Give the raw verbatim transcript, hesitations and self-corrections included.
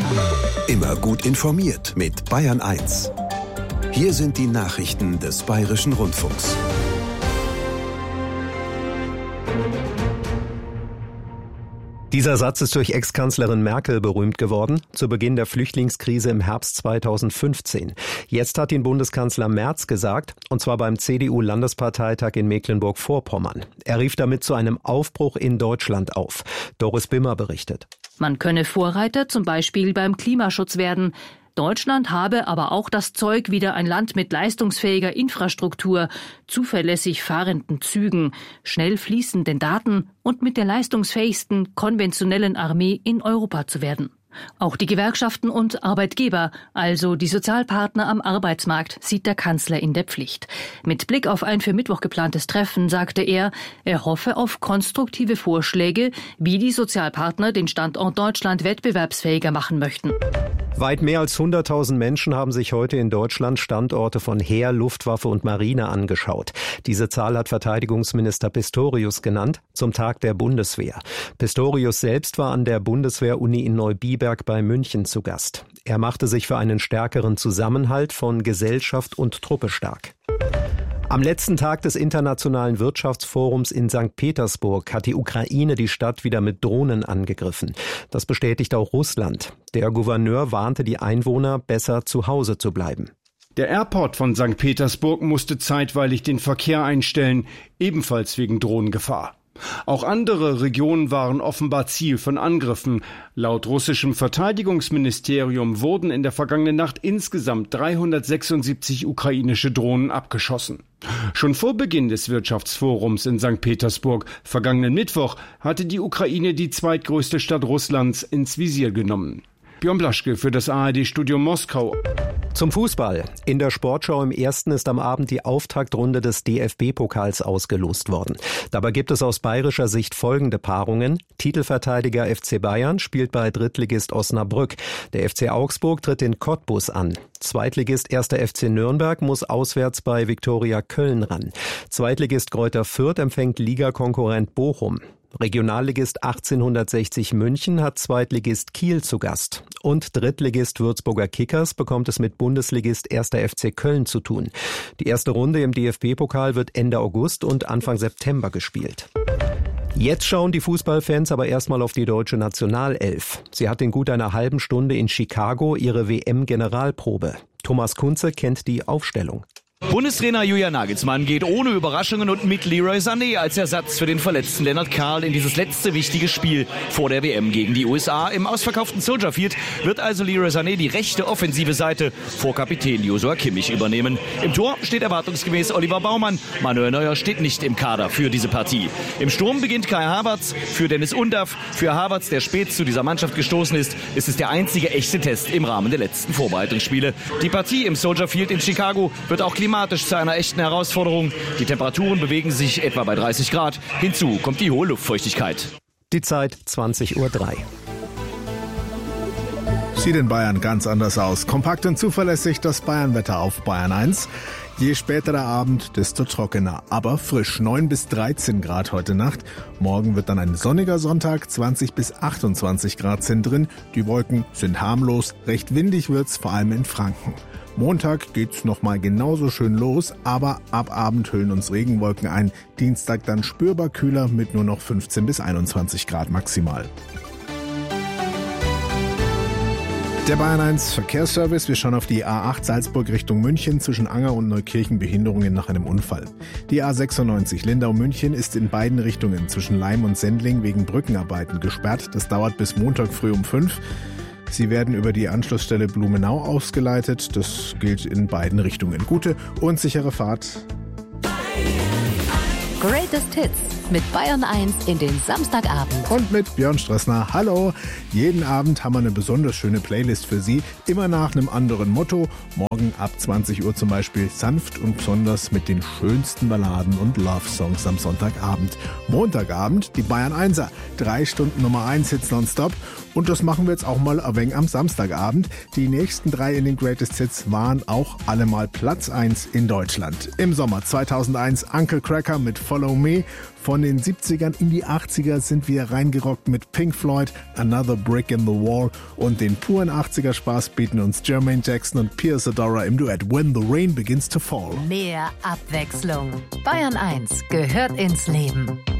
Immer gut informiert mit Bayern eins. Hier sind die Nachrichten des Bayerischen Rundfunks. Dieser Satz ist durch Ex-Kanzlerin Merkel berühmt geworden, zu Beginn der Flüchtlingskrise im Herbst zweitausendfünfzehn. Jetzt hat ihn Bundeskanzler Merz gesagt, und zwar beim C D U-Landesparteitag in Mecklenburg-Vorpommern. Er rief damit zu einem Aufbruch in Deutschland auf. Doris Bimmer berichtet. Man könne Vorreiter zum Beispiel beim Klimaschutz werden. Deutschland habe aber auch das Zeug, wieder ein Land mit leistungsfähiger Infrastruktur, zuverlässig fahrenden Zügen, schnell fließenden Daten und mit der leistungsfähigsten konventionellen Armee in Europa zu werden. Auch die Gewerkschaften und Arbeitgeber, also die Sozialpartner am Arbeitsmarkt, sieht der Kanzler in der Pflicht. Mit Blick auf ein für Mittwoch geplantes Treffen sagte er, er hoffe auf konstruktive Vorschläge, wie die Sozialpartner den Standort Deutschland wettbewerbsfähiger machen möchten. Weit mehr als hunderttausend Menschen haben sich heute in Deutschland Standorte von Heer, Luftwaffe und Marine angeschaut. Diese Zahl hat Verteidigungsminister Pistorius genannt, zum Tag der Bundeswehr. Pistorius selbst war an der Bundeswehr-Uni in Neubiberg bei München zu Gast. Er machte sich für einen stärkeren Zusammenhalt von Gesellschaft und Truppe stark. Am letzten Tag des Internationalen Wirtschaftsforums in Sankt Petersburg hat die Ukraine die Stadt wieder mit Drohnen angegriffen. Das bestätigt auch Russland. Der Gouverneur warnte die Einwohner, besser zu Hause zu bleiben. Der Airport von Sankt Petersburg musste zeitweilig den Verkehr einstellen, ebenfalls wegen Drohnengefahr. Auch andere Regionen waren offenbar Ziel von Angriffen. Laut russischem Verteidigungsministerium wurden in der vergangenen Nacht insgesamt dreihundertsechsundsiebzig ukrainische Drohnen abgeschossen. Schon vor Beginn des Wirtschaftsforums in Sankt Petersburg vergangenen Mittwoch hatte die Ukraine die zweitgrößte Stadt Russlands ins Visier genommen. Björn Blaschke für das A R D-Studio Moskau. Zum Fußball. In der Sportschau im Ersten ist am Abend die Auftaktrunde des D F B-Pokals ausgelost worden. Dabei gibt es aus bayerischer Sicht folgende Paarungen. Titelverteidiger F C Bayern spielt bei Drittligist Osnabrück. Der F C Augsburg tritt in Cottbus an. Zweitligist erster F C Nürnberg muss auswärts bei Viktoria Köln ran. Zweitligist Greuther Fürth empfängt Ligakonkurrent Bochum. Regionalligist achtzehnhundertsechzig München hat Zweitligist Kiel zu Gast. Und Drittligist Würzburger Kickers bekommt es mit Bundesligist erster F C Köln zu tun. Die erste Runde im D F B-Pokal wird Ende August und Anfang September gespielt. Jetzt schauen die Fußballfans aber erstmal auf die deutsche Nationalelf. Sie hat in gut einer halben Stunde in Chicago ihre W M-Generalprobe. Thomas Kunze kennt die Aufstellung. Bundestrainer Julian Nagelsmann geht ohne Überraschungen und mit Leroy Sané als Ersatz für den verletzten Lennart Karl in dieses letzte wichtige Spiel vor der W M gegen die U S A. Im ausverkauften Soldier Field wird also Leroy Sané die rechte offensive Seite vor Kapitän Joshua Kimmich übernehmen. Im Tor steht erwartungsgemäß Oliver Baumann. Manuel Neuer steht nicht im Kader für diese Partie. Im Sturm beginnt Kai Havertz für Dennis Undaff. Für Havertz, der spät zu dieser Mannschaft gestoßen ist, ist es der einzige echte Test im Rahmen der letzten Vorbereitungsspiele. Die Partie im Soldier Field in Chicago wird auch klimatisch zu einer echten Herausforderung. Die Temperaturen bewegen sich etwa bei dreißig Grad. Hinzu kommt die hohe Luftfeuchtigkeit. Die Zeit zwanzig Uhr drei. Sieht in Bayern ganz anders aus. Kompakt und zuverlässig das Bayernwetter auf Bayern eins. Je später der Abend, desto trockener, aber frisch. neun bis dreizehn Grad heute Nacht. Morgen wird dann ein sonniger Sonntag, zwanzig bis achtundzwanzig Grad sind drin. Die Wolken sind harmlos, recht windig wird's, vor allem in Franken. Montag geht's nochmal genauso schön los, aber ab Abend hüllen uns Regenwolken ein. Dienstag dann spürbar kühler mit nur noch fünfzehn bis einundzwanzig Grad maximal. Der Bayern eins Verkehrsservice. Wir schauen auf die A acht Salzburg Richtung München, zwischen Anger und Neukirchen Behinderungen nach einem Unfall. Die A sechsundneunzig Lindau-München ist in beiden Richtungen zwischen Laim und Sendling wegen Brückenarbeiten gesperrt. Das dauert bis Montag früh um fünf. Sie werden über die Anschlussstelle Blumenau ausgeleitet. Das gilt in beiden Richtungen. Gute und sichere Fahrt. Greatest Hits mit Bayern eins in den Samstagabend. Und mit Björn Stressner. Hallo! Jeden Abend haben wir eine besonders schöne Playlist für Sie. Immer nach einem anderen Motto. Morgen Morgen ab zwanzig Uhr zum Beispiel sanft und besonders mit den schönsten Balladen und Love-Songs am Sonntagabend. Montagabend die Bayern Einser. Drei Stunden Nummer eins Hits nonstop. Und das machen wir jetzt auch mal ein wenig am Samstagabend. Die nächsten drei in den Greatest Hits waren auch alle mal Platz eins in Deutschland. Im Sommer zweitausendeins Uncle Cracker mit Follow Me. Von den siebzigern in die achtziger sind wir reingerockt mit Pink Floyd, Another Brick in the Wall. Und den puren achtziger Spaß bieten uns Jermaine Jackson und Pierce Adora im Duett When the Rain Begins to Fall. Mehr Abwechslung. Bayern eins gehört ins Leben.